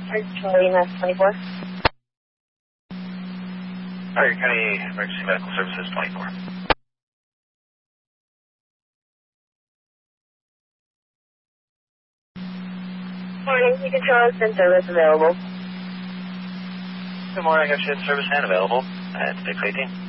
Charlie, Mass 24. Tiger County Emergency Medical Services 24. Morning, you can show us in service available. Good morning, I got you in service and available at 618.